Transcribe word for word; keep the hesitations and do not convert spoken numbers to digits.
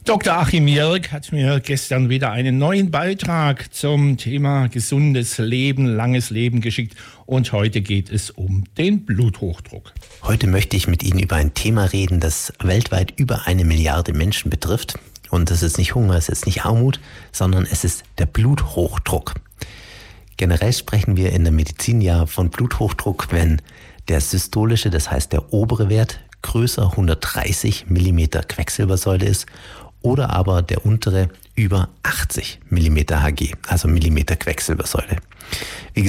Doktor Achim Jörg hat mir gestern wieder einen neuen Beitrag zum Thema gesundes Leben, langes Leben geschickt. Und heute geht es um den Bluthochdruck. Heute möchte ich mit Ihnen über ein Thema reden, das weltweit über eine Milliarde Menschen betrifft. Und das ist nicht Hunger, es ist nicht Armut, sondern es ist der Bluthochdruck. Generell sprechen wir in der Medizin ja von Bluthochdruck, wenn der systolische, das heißt der obere Wert, größer hundertdreißig Millimeter Quecksilbersäule ist oder aber der untere über achtzig Millimeter Hg, also Millimeter Quecksilbersäule. Wie